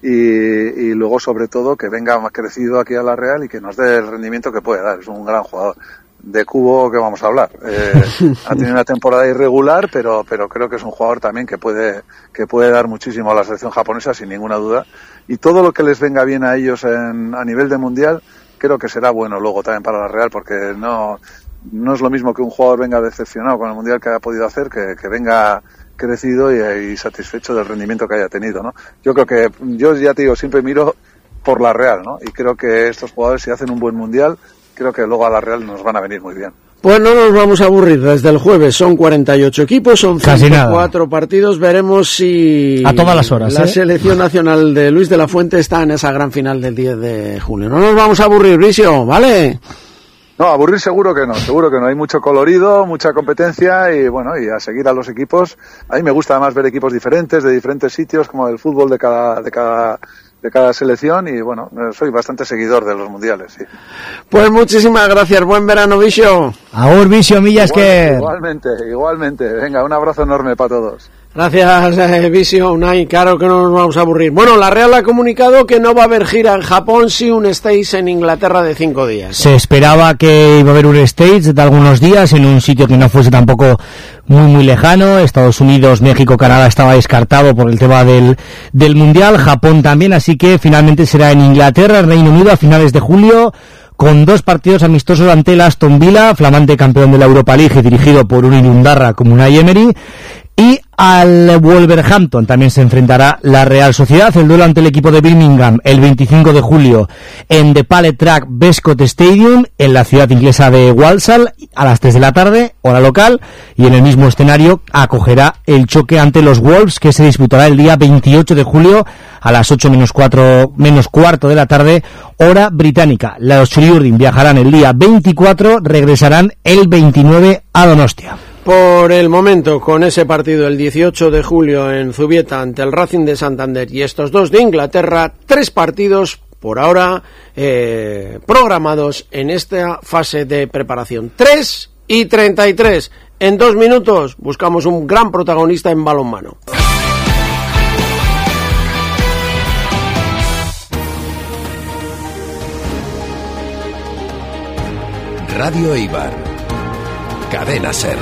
y luego sobre todo que venga más crecido aquí a la Real y que nos dé el rendimiento que puede dar. Es un gran jugador. De Kubo, que vamos a hablar, ha tenido una temporada irregular, pero creo que es un jugador también que puede dar muchísimo a la selección japonesa, sin ninguna duda, y todo lo que les venga bien a ellos a nivel de mundial creo que será bueno luego también para la Real, porque no es lo mismo que un jugador venga decepcionado con el mundial que haya podido hacer, que venga crecido y satisfecho del rendimiento que haya tenido, ¿no? Yo creo que, yo ya te digo, siempre miro por la Real, ¿no? Y creo que estos jugadores, si hacen un buen mundial, creo que luego a la Real nos van a venir muy bien. Pues no nos vamos a aburrir desde el jueves. Son 48 equipos, son 4 partidos. Veremos si a todas las horas, la selección nacional de Luis de la Fuente está en esa gran final del 10 de junio. No nos vamos a aburrir, Visio, ¿vale? No, aburrir seguro que no. Hay mucho colorido, mucha competencia y bueno, y a seguir a los equipos. A mí me gusta además ver equipos diferentes, de diferentes sitios, como el fútbol de cada selección, y bueno, soy bastante seguidor de los mundiales, sí. Pues muchísimas gracias, buen verano, Visio. Agur, Visio, millas que... Igualmente, venga, un abrazo enorme para todos. Gracias, Visio, Unai, claro que no nos vamos a aburrir. Bueno, la Real ha comunicado que no va a haber gira en Japón, sí un stage en Inglaterra de 5 días. Se esperaba que iba a haber un stage de algunos días en un sitio que no fuese tampoco muy lejano. Estados Unidos, México, Canadá estaba descartado por el tema del Mundial, Japón también, así que finalmente será en Inglaterra, Reino Unido, a finales de julio, con 2 partidos amistosos ante el Aston Villa, flamante campeón de la Europa League, dirigido por un Irundarra como Unai Emery, y al Wolverhampton también se enfrentará la Real Sociedad. El duelo ante el equipo de Birmingham el 25 de julio en The Pallet Track Bescot Stadium en la ciudad inglesa de Walsall a las 3 de la tarde, hora local, y en el mismo escenario acogerá el choque ante los Wolves, que se disputará el día 28 de julio a las 8 menos cuarto de la tarde, hora británica. Los Churiurdin viajarán el día 24, regresarán el 29 a Donostia. Por el momento, con ese partido el 18 de julio en Zubieta ante el Racing de Santander y estos 2 de Inglaterra, 3 partidos por ahora programados en esta fase de preparación. 3:33. En 2 minutos buscamos un gran protagonista en balonmano. Radio Eibar. Cadena SER.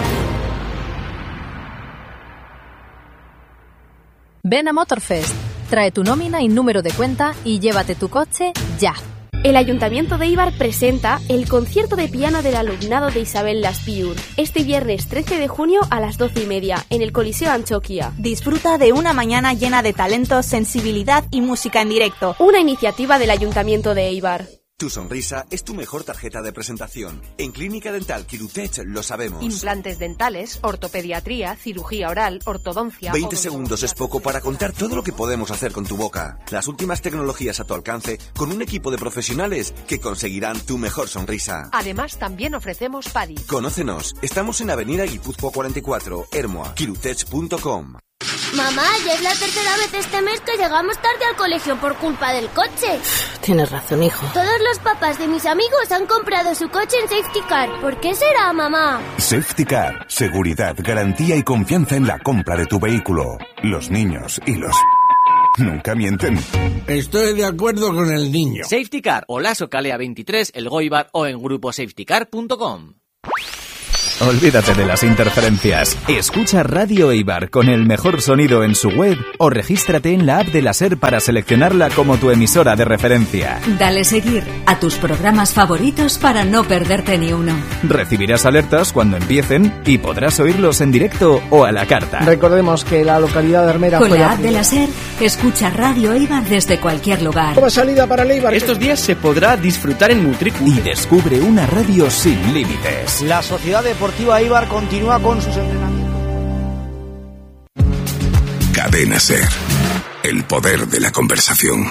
Ven a Motorfest, trae tu nómina y número de cuenta y llévate tu coche ya. El Ayuntamiento de Eibar presenta el concierto de piano del alumnado de Isabel Laspiur este viernes 13 de junio a las 12:30 en el Coliseo Antxokia. Disfruta de una mañana llena de talento, sensibilidad y música en directo. Una iniciativa del Ayuntamiento de Eibar. Tu sonrisa es tu mejor tarjeta de presentación. En Clínica Dental Quirutech lo sabemos. Implantes dentales, ortopediatría, cirugía oral, ortodoncia... 20 segundos es poco para contar todo lo que podemos hacer con tu boca. Las últimas tecnologías a tu alcance con un equipo de profesionales que conseguirán tu mejor sonrisa. Además, también ofrecemos PADI. Conócenos. Estamos en Avenida Guipúzcoa 44, Ermua, quirutech.com. Mamá, ya es la tercera vez este mes que llegamos tarde al colegio por culpa del coche. Tienes razón, hijo. Todos los papás de mis amigos han comprado su coche en Safety Car. ¿Por qué será, mamá? Safety Car. Seguridad, garantía y confianza en la compra de tu vehículo. Los niños y los... nunca mienten. Estoy de acuerdo con el niño. Safety Car o Lasso Calea 23, El Goibar o en gruposafetycar.com. Olvídate de las interferencias. Escucha Radio Eibar con el mejor sonido en su web o regístrate en la app de la SER para seleccionarla como tu emisora de referencia. Dale seguir a tus programas favoritos para no perderte ni uno. Recibirás alertas cuando empiecen y podrás oírlos en directo o a la carta. Recordemos que la localidad de Armera con la app de la SER, escucha Radio Eibar desde cualquier lugar. Nueva salida para el Eibar. Estos días se podrá disfrutar en Mutriku. Y descubre una radio sin límites. La Sociedad Deportiva Eibar continúa con sus entrenamientos. Cadena SER. El poder de la conversación.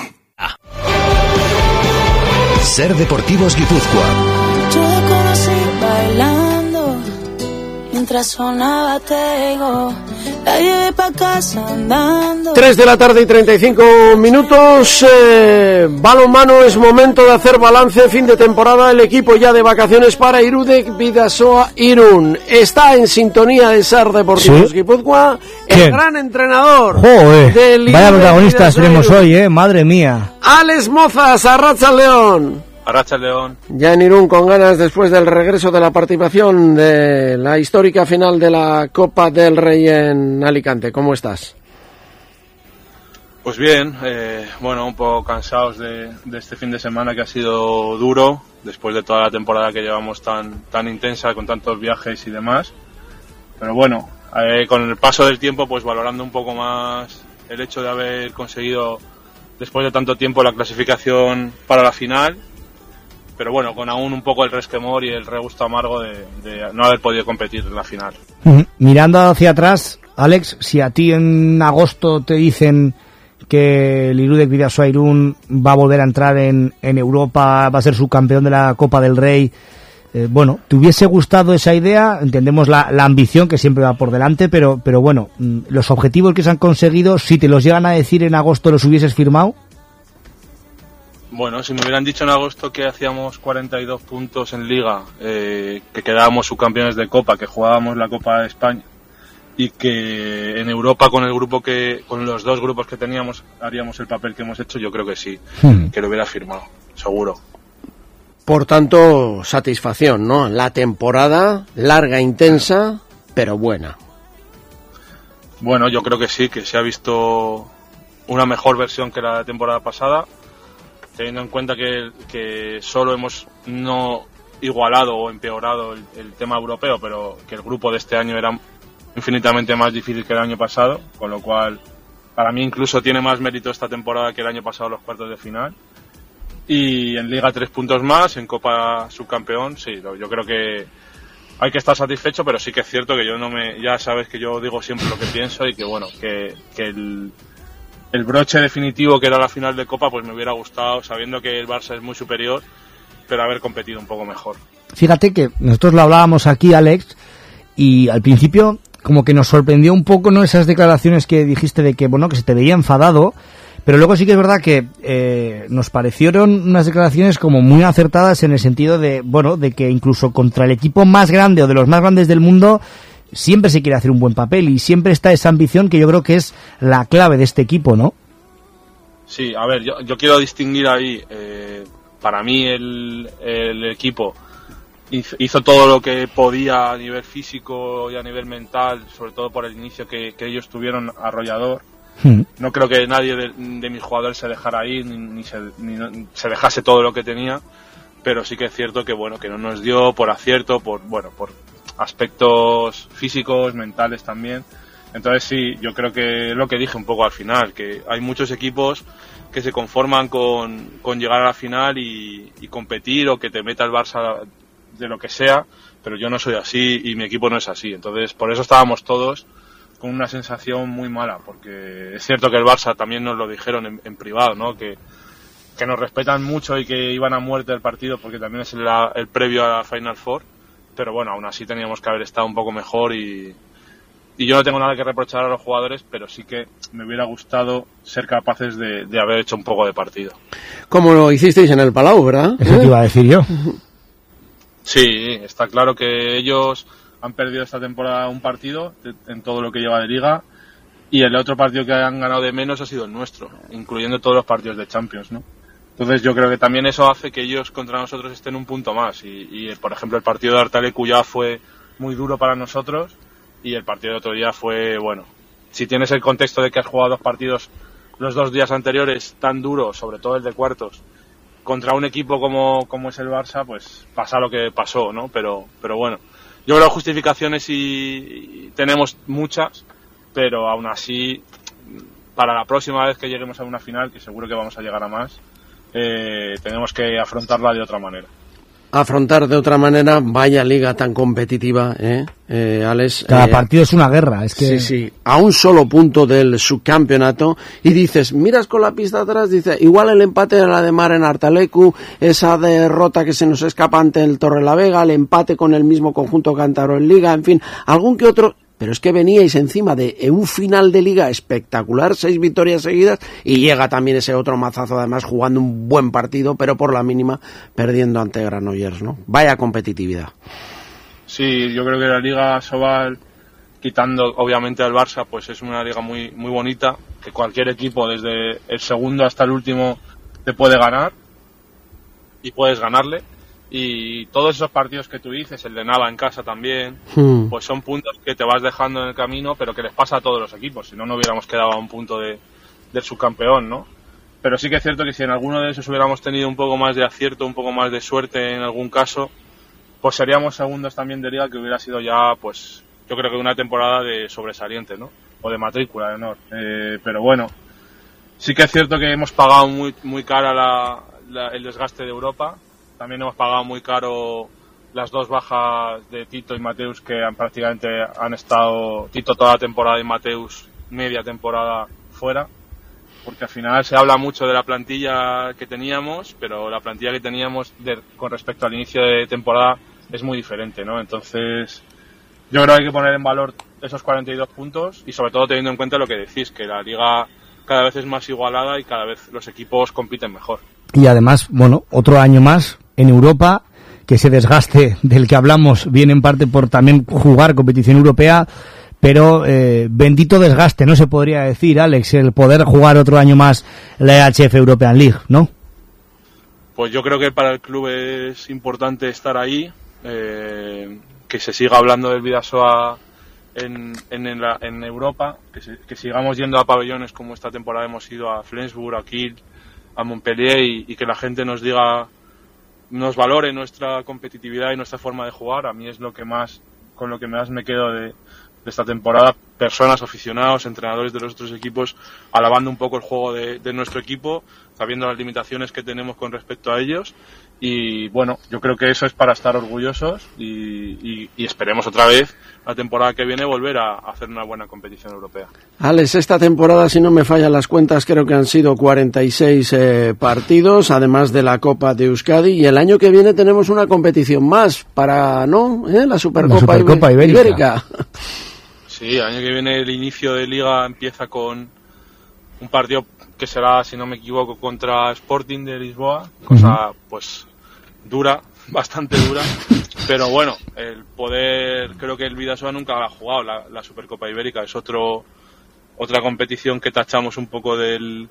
SER Deportivos Guipúzcoa. Yo te conocí bailando mientras sonaba Tego. La llevé pa' casa andando. 3 de la tarde y 35 minutos. Balonmano, es momento de hacer balance. Fin de temporada. El equipo ya de vacaciones para Irudek Bidasoa Irún. Está en sintonía de SER Deportivos Guipúzcoa. El gran entrenador. Joder, vaya protagonistas tenemos hoy, madre mía. Alex Mozas, Arratsaldeon. Arratsaldeon. Ya en Irún con ganas después del regreso de la participación de la histórica final de la Copa del Rey en Alicante. ¿Cómo estás? Pues bien, bueno, un poco cansados de este fin de semana que ha sido duro, después de toda la temporada que llevamos tan intensa, con tantos viajes y demás. Pero bueno, con el paso del tiempo, pues valorando un poco más el hecho de haber conseguido, después de tanto tiempo, la clasificación para la final. Pero bueno, con aún un poco el resquemor y el regusto amargo de no haber podido competir en la final. Mirando hacia atrás, Alex, si a ti en agosto te dicen que el Irudek Bidasoa Irún va a volver a entrar en Europa, va a ser subcampeón de la Copa del Rey, bueno, ¿te hubiese gustado esa idea? Entendemos la ambición que siempre va por delante, pero bueno, los objetivos que se han conseguido, si te los llegan a decir en agosto, ¿los hubieses firmado? Bueno, si me hubieran dicho en agosto que hacíamos 42 puntos en Liga, que quedábamos subcampeones de Copa, que jugábamos la Copa de España y que en Europa con los dos grupos que teníamos haríamos el papel que hemos hecho, yo creo que sí, que lo hubiera firmado, seguro. Por tanto, satisfacción, ¿no? La temporada larga, intensa, pero buena. Bueno, yo creo que sí, que se ha visto una mejor versión que la temporada pasada. Teniendo en cuenta que solo hemos no igualado o empeorado el tema europeo, pero que el grupo de este año era infinitamente más difícil que el año pasado, con lo cual para mí incluso tiene más mérito esta temporada que el año pasado los cuartos de final. Y en Liga 3 puntos más, en Copa subcampeón, sí, yo creo que hay que estar satisfecho, pero sí que es cierto que ya sabes que yo digo siempre lo que pienso y que bueno, que el broche definitivo que era la final de Copa, pues me hubiera gustado, sabiendo que el Barça es muy superior, pero haber competido un poco mejor. Fíjate que nosotros lo hablábamos aquí, Alex, y al principio como que nos sorprendió un poco, ¿no?, esas declaraciones que dijiste de que, bueno, que se te veía enfadado, pero luego sí que es verdad que nos parecieron unas declaraciones como muy acertadas en el sentido de, bueno, de que incluso contra el equipo más grande o de los más grandes del mundo siempre se quiere hacer un buen papel y siempre está esa ambición que yo creo que es la clave de este equipo, ¿no? Sí, a ver, yo quiero distinguir ahí, para mí el equipo hizo todo lo que podía a nivel físico y a nivel mental, sobre todo por el inicio que ellos tuvieron arrollador. No creo que nadie de mis jugadores se dejara ir, ni se dejase todo lo que tenía, pero sí que es cierto que bueno, que no nos dio por acierto, por aspectos físicos, mentales también. Entonces sí, yo creo que es lo que dije un poco al final, que hay muchos equipos que se conforman con llegar a la final y competir, o que te meta el Barça de lo que sea, pero yo no soy así y mi equipo no es así. Entonces por eso estábamos todos con una sensación muy mala, porque es cierto que el Barça también nos lo dijeron en privado, ¿no? Que nos respetan mucho y que iban a muerte el partido, porque también es el previo a la Final Four. Pero bueno, aún así teníamos que haber estado un poco mejor y yo no tengo nada que reprochar a los jugadores, pero sí que me hubiera gustado ser capaces de haber hecho un poco de partido. Como lo hicisteis en el Palau, ¿verdad? Eso te iba a decir yo. Sí, está claro que ellos han perdido esta temporada un partido en todo lo que lleva de Liga, y el otro partido que han ganado de menos ha sido el nuestro, incluyendo todos los partidos de Champions, ¿no? Entonces yo creo que también eso hace que ellos contra nosotros estén un punto más y por ejemplo el partido de Artalecu ya fue muy duro para nosotros, y el partido de otro día fue, bueno, si tienes el contexto de que has jugado 2 partidos los 2 días anteriores tan duros, sobre todo el de cuartos, contra un equipo como es el Barça, pues pasa lo que pasó, ¿no? Pero bueno, yo creo que justificaciones y tenemos muchas, pero aún así, para la próxima vez que lleguemos a una final, que seguro que vamos a llegar a más, tenemos que afrontarla de otra manera. Afrontar de otra manera, vaya liga tan competitiva, Alex. Cada partido es una guerra, es que... Sí, a un solo punto del subcampeonato, y dices, miras con la pista atrás, dice, igual el empate de la de Mar en Artalecu, esa derrota que se nos escapa ante el Torrelavega, el empate con el mismo conjunto cántabro en Liga, en fin, algún que otro... Pero es que veníais encima de un final de Liga espectacular, 6 victorias seguidas, y llega también ese otro mazazo, además jugando un buen partido, pero por la mínima perdiendo ante Granollers, ¿no? Vaya competitividad. Sí, yo creo que la Liga Sobal, quitando obviamente al Barça, pues es una liga muy muy bonita, que cualquier equipo desde el segundo hasta el último te puede ganar y puedes ganarle. Y todos esos partidos que tú dices, el de Nava en casa también, pues son puntos que te vas dejando en el camino, pero que les pasa a todos los equipos, si no, no hubiéramos quedado a un punto del subcampeón, ¿no? Pero sí que es cierto que si en alguno de esos hubiéramos tenido un poco más de acierto, un poco más de suerte en algún caso, pues seríamos segundos también de Liga, que hubiera sido ya, pues, yo creo que una temporada de sobresaliente, ¿no? O de matrícula de honor. Pero bueno, sí que es cierto que hemos pagado muy cara el desgaste de Europa. También hemos pagado muy caro las 2 bajas de Tito y Mateus, que prácticamente han estado Tito toda la temporada y Mateus media temporada fuera, porque al final se habla mucho de la plantilla que teníamos, pero la plantilla que teníamos con respecto al inicio de temporada es muy diferente, ¿no? Entonces yo creo que hay que poner en valor esos 42 puntos y sobre todo teniendo en cuenta lo que decís, que la liga cada vez es más igualada y cada vez los equipos compiten mejor. Y además, bueno, otro año más en Europa, que ese desgaste del que hablamos viene en parte por también jugar competición europea, pero bendito desgaste, ¿no? Se podría decir, Alex, el poder jugar otro año más la EHF European League, ¿no? Pues yo creo que para el club es importante estar ahí, que se siga hablando del Bidasoa en Europa, que sigamos yendo a pabellones como esta temporada hemos ido a Flensburg, a Kiel, a Montpellier, y que la gente nos diga, nos valore nuestra competitividad y nuestra forma de jugar. A mí es con lo que más me quedo de esta temporada, personas, aficionados, entrenadores de los otros equipos alabando un poco el juego de nuestro equipo, sabiendo las limitaciones que tenemos con respecto a ellos, y bueno, yo creo que eso es para estar orgullosos y esperemos otra vez la temporada que viene volver a hacer una buena competición europea. Alex, esta temporada, si no me fallan las cuentas, creo que han sido 46 partidos, además de la Copa de Euskadi, y el año que viene tenemos una competición más para, ¿no? La Supercopa Ibérica. Sí, el año que viene el inicio de Liga empieza con un partido que será, si no me equivoco, contra Sporting de Lisboa, cosa pues dura, bastante dura, pero bueno, el poder, creo que el Bidasoa nunca ha jugado la Supercopa Ibérica, es otra competición que tachamos un poco de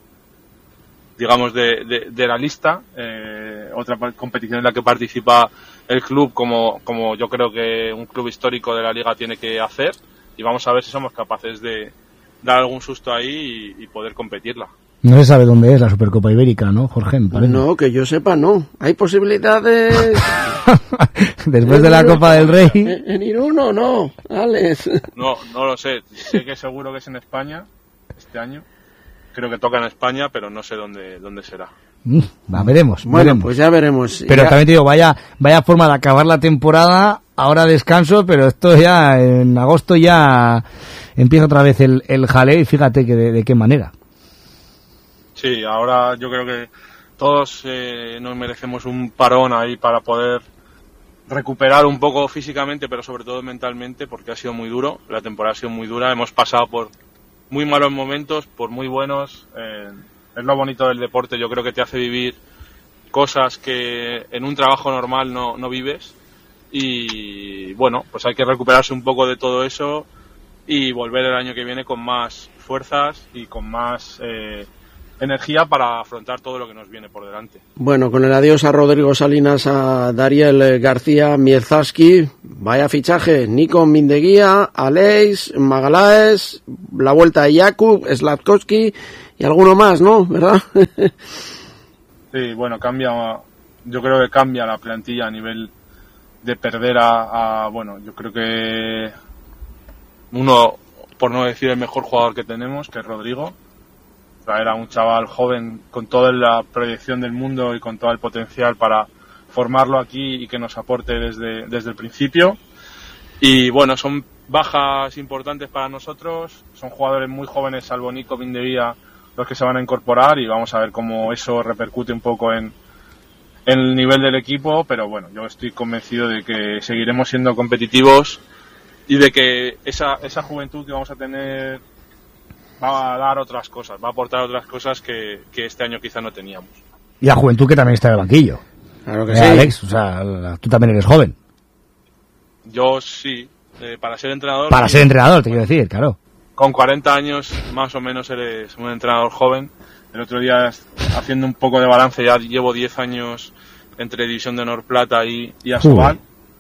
la lista, otra competición en la que participa el club como yo creo que un club histórico de la liga tiene que hacer, y vamos a ver si somos capaces de dar algún susto ahí y poder competirla. No se sabe dónde es la Supercopa Ibérica, ¿no, Jorge? No, que yo sepa, no. Hay posibilidades... Después de la Copa del Rey... En Irún o no, Alex. No lo sé. Sé que seguro que es en España este año. Creo que toca en España, pero no sé dónde será. Veremos. Bueno, pues ya veremos. Pero también te digo, vaya forma de acabar la temporada. Ahora descanso, pero esto ya en agosto ya empieza otra vez el jaleo, y fíjate que de qué manera. Sí, ahora yo creo que todos nos merecemos un parón ahí para poder recuperar un poco físicamente, pero sobre todo mentalmente, porque ha sido muy duro, la temporada ha sido muy dura, hemos pasado por muy malos momentos, por muy buenos, es lo bonito del deporte, yo creo que te hace vivir cosas que en un trabajo normal no vives, y bueno, pues hay que recuperarse un poco de todo eso y volver el año que viene con más fuerzas y con más energía para afrontar todo lo que nos viene por delante. Bueno, con el adiós a Rodrigo Salinas, a Dariel García, Miezowski, vaya fichaje, Nico Mindeguía, Aleix, Magalaes, la vuelta de Jakub, Slavkovski y alguno más, ¿no? ¿Verdad? Sí, bueno, yo creo que cambia la plantilla a nivel de perder bueno, yo creo que uno, por no decir el mejor jugador que tenemos, que es Rodrigo. Traer a un chaval joven con toda la proyección del mundo y con todo el potencial para formarlo aquí y que nos aporte desde el principio. Y bueno, son bajas importantes para nosotros, son jugadores muy jóvenes, salvo Nico Mindeguía, los que se van a incorporar, y vamos a ver cómo eso repercute un poco en el nivel del equipo, pero bueno, yo estoy convencido de que seguiremos siendo competitivos y de que esa juventud que vamos a tener va a dar otras cosas, va a aportar otras cosas que este año quizá no teníamos. Y la juventud que también está en el banquillo. Claro que sí. Alex, o sea, tú también eres joven. Yo sí, para ser entrenador... Para ser entrenador, te quiero decir, claro. Con 40 años más o menos eres un entrenador joven. El otro día, haciendo un poco de balance, ya llevo 10 años entre División de Honor Plata y Asobal.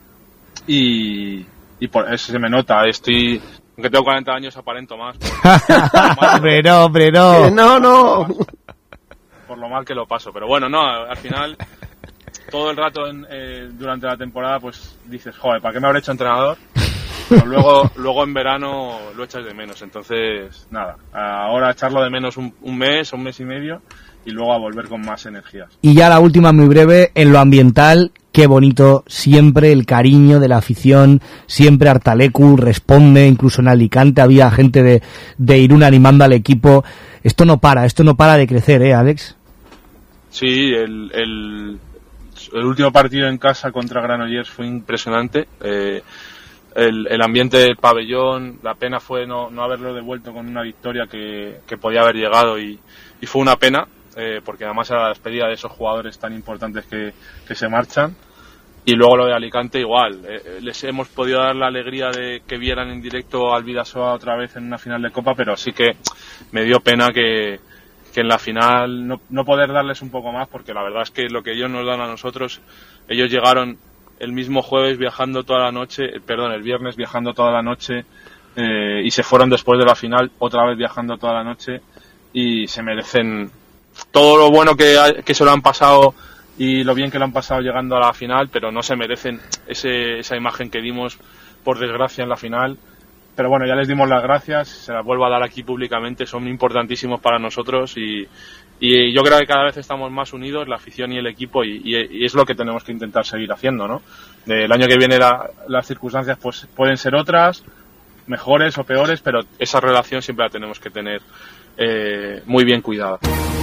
Y por eso se me nota, aunque tengo 40 años aparento más. Hombre, no. No. Por lo mal que lo paso. Pero bueno, no, al final, todo el rato durante la temporada, pues dices, joder, ¿para qué me habré hecho entrenador? Pero luego en verano lo echas de menos. Entonces, nada, ahora echarlo de menos un mes y medio y luego a volver con más energías. Y ya la última, muy breve, en lo ambiental. Qué bonito, siempre el cariño de la afición, siempre Artalecu responde, incluso en Alicante había gente de Irún animando al equipo. Esto no para de crecer, Alex. Sí, el último partido en casa contra Granollers fue impresionante. El ambiente del pabellón, la pena fue no haberlo devuelto con una victoria que podía haber llegado y fue una pena. Porque además era la despedida de esos jugadores tan importantes que se marchan. Y luego lo de Alicante igual, les hemos podido dar la alegría de que vieran en directo al Bidasoa otra vez en una final de Copa, pero sí que me dio pena que en la final no poder darles un poco más, porque la verdad es que lo que ellos nos dan a nosotros, ellos llegaron el mismo jueves viajando toda la noche, el viernes viajando toda la noche, y se fueron después de la final otra vez viajando toda la noche, y se merecen todo lo bueno que se lo han pasado y lo bien que lo han pasado llegando a la final, pero no se merecen esa imagen que dimos, por desgracia, en la final. Pero bueno, ya les dimos las gracias, se las vuelvo a dar aquí públicamente, son importantísimos para nosotros y yo creo que cada vez estamos más unidos, la afición y el equipo, y es lo que tenemos que intentar seguir haciendo, ¿no? El año que viene las circunstancias pues pueden ser otras, mejores o peores, pero esa relación siempre la tenemos que tener muy bien cuidada.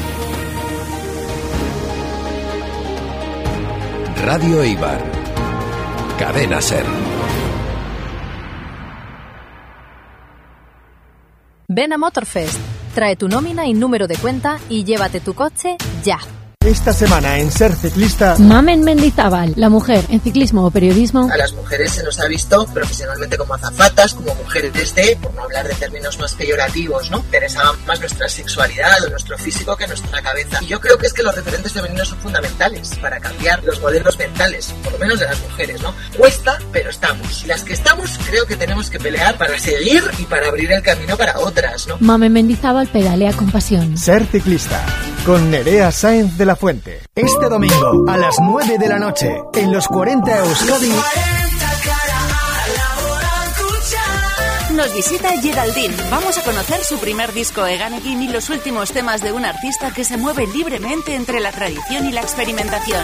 Radio Eibar. Cadena SER. Ven a Motorfest, trae tu nómina y número de cuenta y llévate tu coche ya. Esta semana en Ser Ciclista, Mamen Mendizábal, la mujer en ciclismo o periodismo. A las mujeres se nos ha visto profesionalmente como azafatas, como mujeres por no hablar de términos más peyorativos, ¿no? Interesaba más nuestra sexualidad o nuestro físico que nuestra cabeza. Y yo creo que es que los referentes femeninos son fundamentales para cambiar los modelos mentales, por lo menos de las mujeres, ¿no? Cuesta, pero estamos. Y las que estamos creo que tenemos que pelear para seguir y para abrir el camino para otras, ¿no? Mamen Mendizábal pedalea con pasión. Ser Ciclista, con Nerea Sáenz de la Fuente. Este domingo a las 9 de la noche en los 40 Euskadi nos visita Geraldine. Vamos a conocer su primer disco Eganekin y los últimos temas de un artista que se mueve libremente entre la tradición y la experimentación.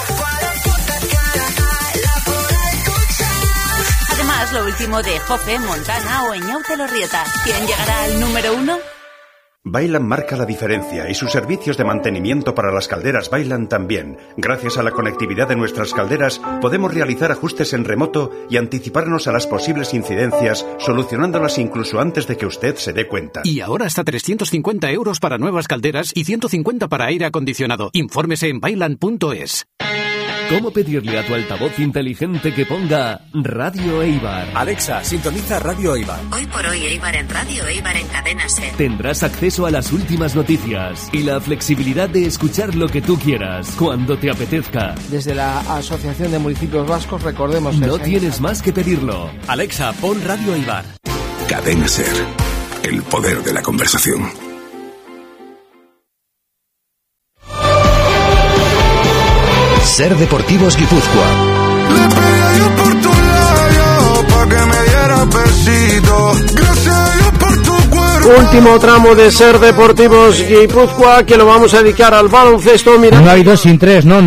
Además, lo último de Jofe, Montana o Eñaute Lorrieta. ¿Quién llegará al número 1? Bailan marca la diferencia y sus servicios de mantenimiento para las calderas Bailan también. Gracias a la conectividad de nuestras calderas podemos realizar ajustes en remoto y anticiparnos a las posibles incidencias, solucionándolas incluso antes de que usted se dé cuenta. Y ahora hasta 350 euros para nuevas calderas y 150 para aire acondicionado. Infórmese en bailan.es. ¿Cómo pedirle a tu altavoz inteligente que ponga Radio Eibar? Alexa, sintoniza Radio Eibar. Hoy por hoy Eibar en Radio Eibar en Cadena SER. Tendrás acceso a las últimas noticias y la flexibilidad de escuchar lo que tú quieras, cuando te apetezca. Desde la Asociación de Municipios Vascos, recordemos... No tienes más que pedirlo. Alexa, pon Radio Eibar. Cadena SER. El poder de la conversación. SER Deportivos Guipúzcoa. Le pedí a Dios por tu labio, pa' que me diera besito. Gracias a Dios por tu cuerpo. Último tramo de SER Deportivos Guipúzcoa, que lo vamos a dedicar al baloncesto. Mira. No hay 2 sin 3, ¿no?